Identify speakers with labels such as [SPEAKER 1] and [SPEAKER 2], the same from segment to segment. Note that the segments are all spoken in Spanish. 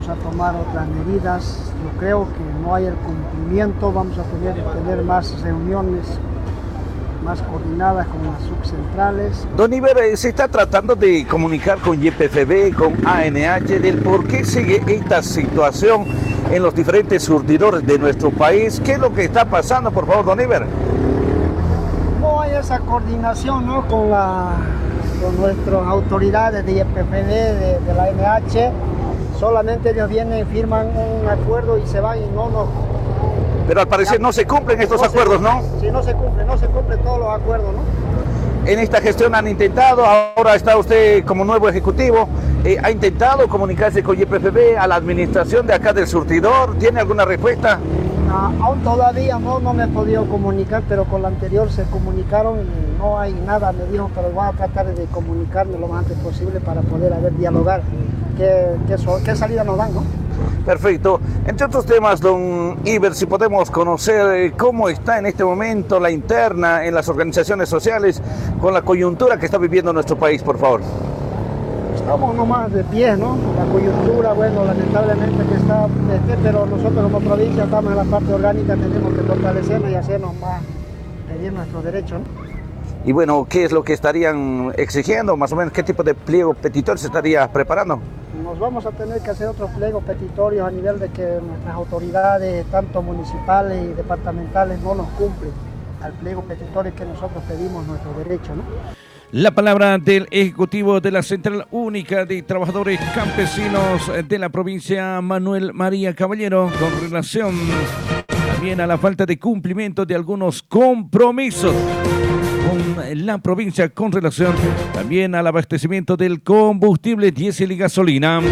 [SPEAKER 1] a tomar otras medidas. Yo creo que no hay el cumplimiento, vamos a tener más reuniones más coordinadas con las subcentrales.
[SPEAKER 2] Don Iber, se está tratando de comunicar con YPFB, con ANH, del por qué sigue esta situación en los diferentes surtidores de nuestro país. ¿Qué es lo que está pasando, por favor, don Iber?
[SPEAKER 1] No hay esa coordinación, ¿no?, con nuestras autoridades de YPFB, de la ANH. Solamente ellos vienen, firman un acuerdo y se van y no.
[SPEAKER 2] Pero al parecer no se cumplen estos acuerdos, ¿no?
[SPEAKER 1] Sí, no se cumplen todos los acuerdos, ¿no?
[SPEAKER 2] En esta gestión han intentado, ahora está usted como nuevo ejecutivo, ¿ha intentado comunicarse con YPFB, a la administración de acá del surtidor? ¿Tiene alguna respuesta?
[SPEAKER 1] Aún todavía no me he podido comunicar, pero con la anterior se comunicaron y no hay nada, me dijo, pero voy a tratar de comunicarme lo más antes posible para poder dialogar qué salida nos dan, ¿no?
[SPEAKER 2] Perfecto. Entre otros temas, don Iber, si podemos conocer cómo está en este momento la interna en las organizaciones sociales con la coyuntura que está viviendo nuestro país, por favor.
[SPEAKER 1] Estamos nomás de pie, ¿no? La coyuntura, bueno, lamentablemente que está de pie, pero nosotros como provincia estamos en la parte orgánica, tenemos que fortalecernos y hacernos más, pedir nuestros derechos, ¿no?
[SPEAKER 2] Y bueno, ¿qué es lo que estarían exigiendo? Más o menos, ¿qué tipo de pliego petitorio se estaría preparando?
[SPEAKER 1] Nos vamos a tener que hacer otros pliegos petitorios a nivel de que nuestras autoridades, tanto municipales y departamentales, no nos cumplen al pliego petitorio que nosotros pedimos nuestros derechos, ¿no?
[SPEAKER 3] La palabra del Ejecutivo de la Central Única de Trabajadores Campesinos de la provincia, Manuel María Caballero, con relación también a la falta de cumplimiento de algunos compromisos con la provincia con relación también al abastecimiento del combustible diésel y gasolina.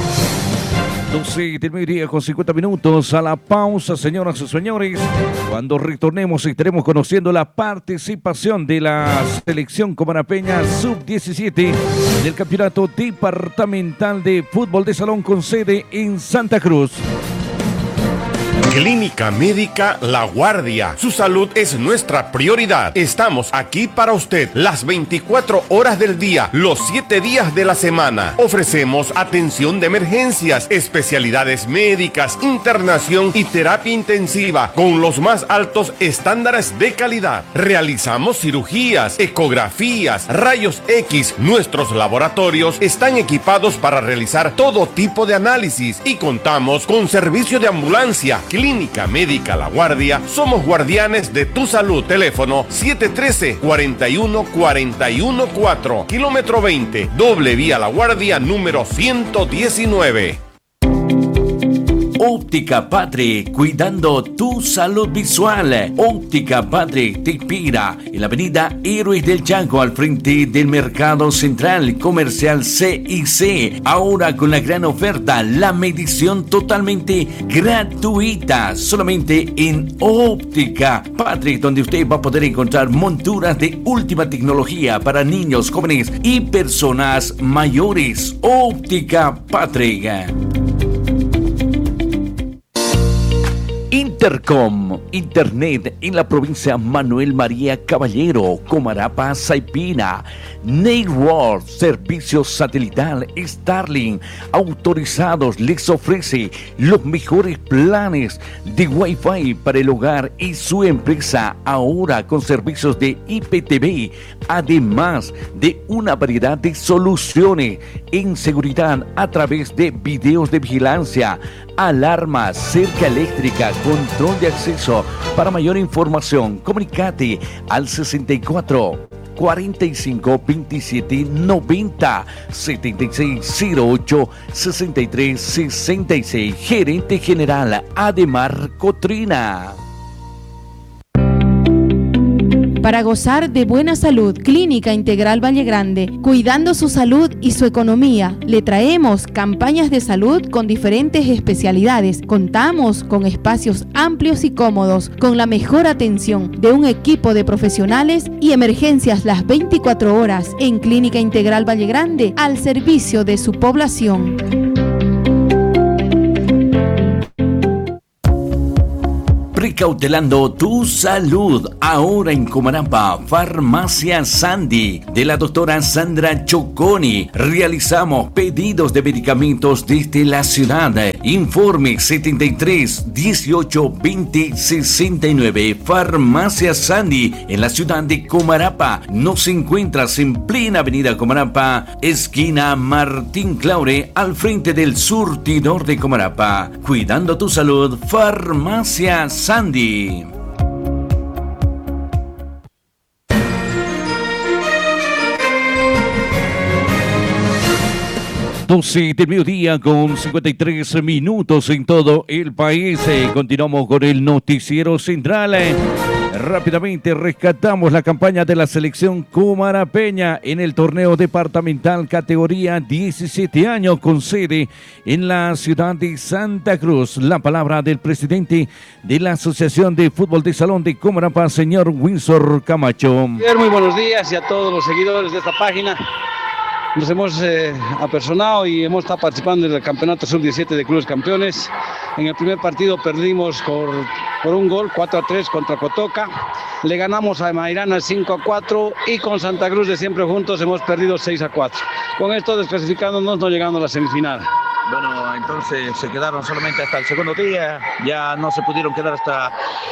[SPEAKER 3] 12 del mediodía con 50 minutos, a la pausa, señoras y señores. Cuando retornemos estaremos conociendo la participación de la selección comarapeña sub-17 del campeonato departamental de fútbol de salón con sede en Santa Cruz.
[SPEAKER 4] Clínica Médica La Guardia. Su salud es nuestra prioridad. Estamos aquí para usted las 24 horas del día, los 7 días de la semana. Ofrecemos atención de emergencias, especialidades médicas, internación y terapia intensiva con los más altos estándares de calidad. Realizamos cirugías, ecografías, rayos X. Nuestros laboratorios están equipados para realizar todo tipo de análisis y contamos con servicio de ambulancia. Clínica Médica La Guardia, somos guardianes de tu salud. Teléfono 713-41414, kilómetro 20, doble vía La Guardia, número 119.
[SPEAKER 5] Óptica Patri, cuidando tu salud visual. Óptica Patri te inspira en la avenida Héroes del Chaco, al frente del Mercado Central Comercial CIC. Ahora con la gran oferta, la medición totalmente gratuita, solamente en Óptica Patri, donde usted va a poder encontrar monturas de última tecnología para niños, jóvenes y personas mayores. Óptica Patri. Intercom, Internet en la provincia Manuel María Caballero, Comarapa, Saipina. Network, servicio satelital Starlink, autorizados, les ofrece los mejores planes de Wi-Fi para el hogar y su empresa, ahora con servicios de IPTV, además de una variedad de soluciones en seguridad a través de videos de vigilancia, alarmas, cerca eléctrica, control de acceso. Para mayor información, comunicate al 64 45 27 90 76 08 63 66. Gerente General Ademar Cotrina.
[SPEAKER 6] Para gozar de buena salud, Clínica Integral Valle Grande, cuidando su salud y su economía. Le traemos campañas de salud con diferentes especialidades. Contamos con espacios amplios y cómodos, con la mejor atención de un equipo de profesionales y emergencias las 24 horas en Clínica Integral Valle Grande, al servicio de su población.
[SPEAKER 5] Precautelando tu salud. Ahora en Comarapa, Farmacia Sandy, de la doctora Sandra Choconi. Realizamos pedidos de medicamentos desde la ciudad. Informe 73 18 20 69. Farmacia Sandy, en la ciudad de Comarapa. Nos encuentras en plena avenida Comarapa, esquina Martín Claure, al frente del surtidor de Comarapa. Cuidando tu salud, Farmacia Sandy.
[SPEAKER 3] 12 del mediodía con 53 minutos en todo el país. Continuamos con el noticiero central. Rápidamente rescatamos la campaña de la selección comarapeña en el torneo departamental categoría 17 años con sede en la ciudad de Santa Cruz. La palabra del presidente de la Asociación de Fútbol de Salón de Comarapa, señor Windsor Camacho.
[SPEAKER 7] Muy buenos días y a todos los seguidores de esta página. Nos hemos apersonado y hemos estado participando en el campeonato sub-17 de clubes campeones. En el primer partido perdimos por un gol, 4-3 contra Cotoca. Le ganamos a Mairana 5-4 y con Santa Cruz de Siempre Juntos hemos perdido 6-4. Con esto desclasificándonos, no llegando a la semifinal.
[SPEAKER 2] Bueno, entonces se quedaron solamente hasta el segundo día, ya no se pudieron quedar hasta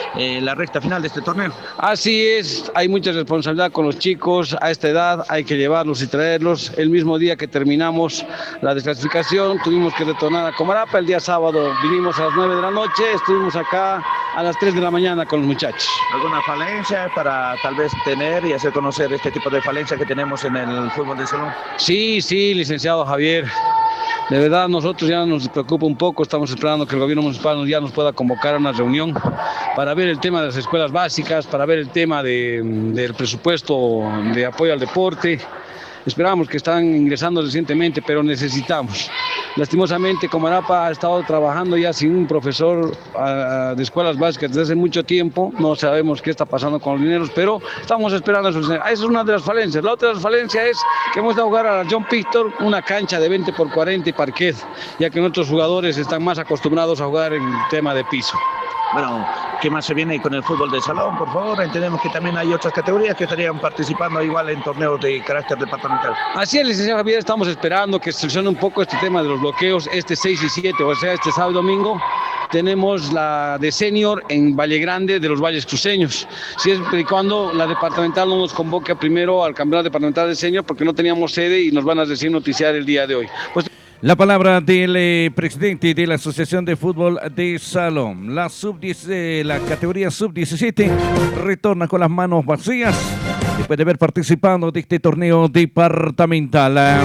[SPEAKER 2] la recta final de este torneo.
[SPEAKER 7] Así es, hay mucha responsabilidad con los chicos a esta edad, hay que llevarlos y traerlos. El mismo día que terminamos la desclasificación, tuvimos que retornar a Comarapa. El día sábado vinimos a las 9 de la noche, estuvimos acá a las 3 de la mañana con los muchachos.
[SPEAKER 2] ¿Alguna falencia para tal vez tener y hacer conocer este tipo de falencia que tenemos en el fútbol de salón?
[SPEAKER 7] Sí, licenciado Javier. De verdad, nosotros ya nos preocupa un poco, estamos esperando que el gobierno municipal ya nos pueda convocar a una reunión para ver el tema de las escuelas básicas, para ver el tema del presupuesto de apoyo al deporte. Esperamos que están ingresando recientemente, pero necesitamos. Lastimosamente, Comarapa ha estado trabajando ya sin un profesor de escuelas básicas desde hace mucho tiempo. No sabemos qué está pasando con los dineros, pero estamos esperando a solucionar. Esa es una de las falencias. La otra de las falencias es que hemos de jugar a la John Pictor una cancha de 20 por 40 y parquet, ya que nuestros jugadores están más acostumbrados a jugar en tema de piso.
[SPEAKER 2] Bueno, ¿qué más se viene con el fútbol de salón, por favor? Entendemos que también hay otras categorías que estarían participando igual en torneos de carácter departamental.
[SPEAKER 7] Así es, licenciado Javier, estamos esperando que se solucione un poco este tema de los bloqueos, este 6 y 7, o sea, este sábado y domingo. Tenemos la de senior en Valle Grande de los Valles Cruceños. Si es y cuando la departamental no nos convoca primero al campeonato departamental de senior porque no teníamos sede y nos van a decir noticiar el día de hoy.
[SPEAKER 3] La palabra del presidente de la Asociación de Fútbol de Salón. La categoría sub-17 retorna con las manos vacías después de haber participado de este torneo departamental.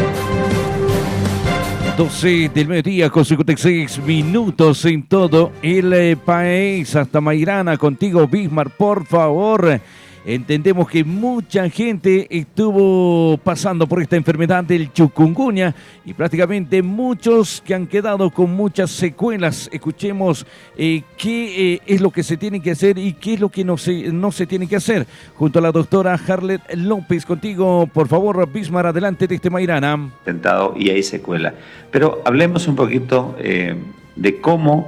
[SPEAKER 3] 12 del mediodía con 56 minutos en todo el país. Hasta Mairana, contigo, Bismar, por favor. Entendemos que mucha gente estuvo pasando por esta enfermedad del chikungunya y prácticamente muchos que han quedado con muchas secuelas. Escuchemos qué es lo que se tiene que hacer y qué es lo que no se tiene que hacer. Junto a la doctora Harlet López, contigo, por favor, Bismar, adelante de este Mairana.
[SPEAKER 8] Y hay secuelas. Pero hablemos un poquito de cómo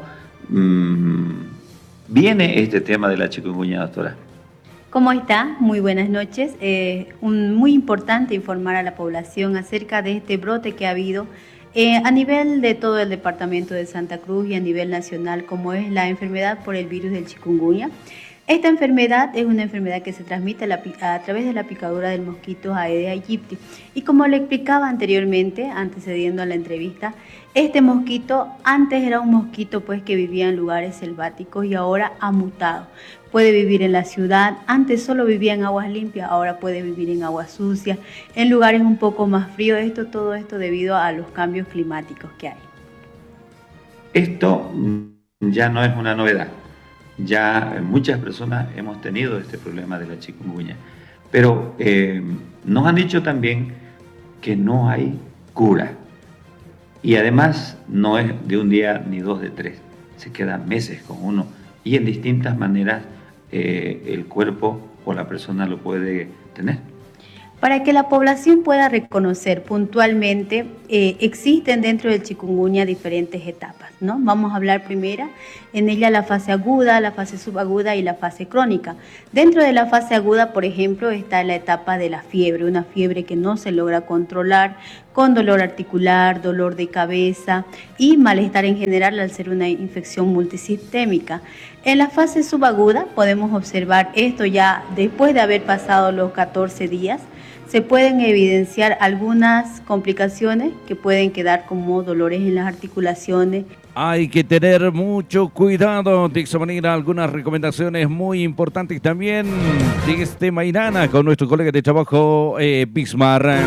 [SPEAKER 8] viene este tema de la chikungunya, doctora.
[SPEAKER 9] ¿Cómo está? Muy buenas noches. Muy importante informar a la población acerca de este brote que ha habido a nivel de todo el departamento de Santa Cruz y a nivel nacional, como es la enfermedad por el virus del chikungunya. Esta enfermedad es una enfermedad que se transmite a través de la picadura del mosquito Aedes aegypti. Y como le explicaba anteriormente, antecediendo a la entrevista, este mosquito antes era un mosquito pues que vivía en lugares selváticos y ahora ha mutado. Puede vivir en la ciudad, antes solo vivía en aguas limpias, ahora puede vivir en aguas sucias, en lugares un poco más fríos, todo esto debido a los cambios climáticos que hay.
[SPEAKER 8] Esto ya no es una novedad, ya muchas personas hemos tenido este problema de la chikungunya, pero nos han dicho también que no hay cura y además no es de un día ni dos de tres, se quedan meses con uno y en distintas maneras el cuerpo o la persona lo puede tener.
[SPEAKER 9] Para que la población pueda reconocer puntualmente, existen dentro del chikungunya diferentes etapas, ¿no? Vamos a hablar primero en ella la fase aguda, la fase subaguda y la fase crónica. Dentro de la fase aguda, por ejemplo, está la etapa de la fiebre, una fiebre que no se logra controlar, con dolor articular, dolor de cabeza y malestar en general al ser una infección multisistémica. En la fase subaguda podemos observar esto ya después de haber pasado los 14 días. Se pueden evidenciar algunas complicaciones que pueden quedar como dolores en las articulaciones.
[SPEAKER 3] Hay que tener mucho cuidado. De esa manera, algunas recomendaciones muy importantes también desde mañana con nuestro colega de trabajo Bismar.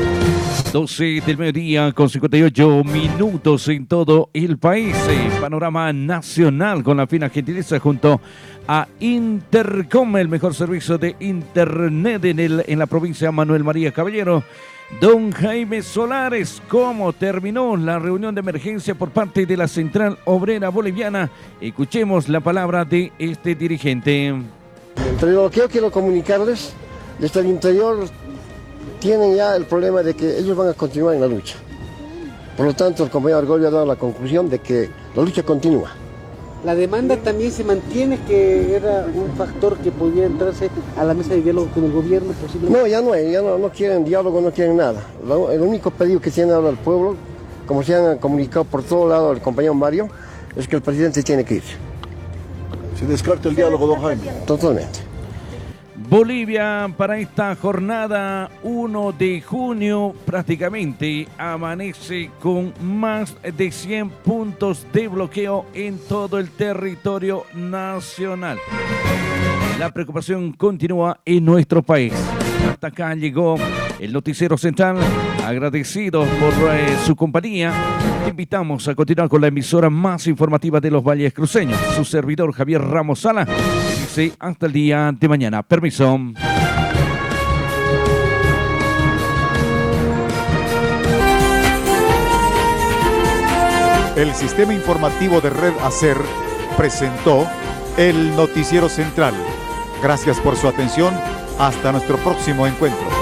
[SPEAKER 3] 12 del mediodía con 58 minutos en todo el país. Panorama nacional con la fina gentileza junto a Intercom, el mejor servicio de internet en la provincia Manuel María Caballero. Don Jaime Solares, ¿cómo terminó la reunión de emergencia por parte de la Central Obrera Boliviana? Escuchemos la palabra de este dirigente.
[SPEAKER 10] Pero lo que yo quiero comunicarles, desde el interior tienen ya el problema de que ellos van a continuar en la lucha. Por lo tanto, el compañero Argollo ha dado la conclusión de que la lucha continúa.
[SPEAKER 11] La demanda también se mantiene, que era un factor que podía entrarse a la mesa de diálogo con el gobierno posiblemente.
[SPEAKER 10] No, ya no quieren diálogo, no quieren nada. El único pedido que tiene ahora el pueblo, como se han comunicado por todo lado el compañero Mario, es que el presidente tiene que ir.
[SPEAKER 12] ¿Se descarta el diálogo, don Jaime?
[SPEAKER 10] Totalmente.
[SPEAKER 3] Bolivia para esta jornada 1 de junio prácticamente amanece con más de 100 puntos de bloqueo en todo el territorio nacional. La preocupación continúa en nuestro país. Hasta acá llegó el Noticiero Central. Agradecidos por su compañía. Te invitamos a continuar con la emisora más informativa de los Valles Cruceños. Su servidor Javier Ramos Sala dice hasta el día de mañana. Permiso.
[SPEAKER 12] El sistema informativo de Red Acer presentó el Noticiero Central. Gracias por su atención. Hasta nuestro próximo encuentro.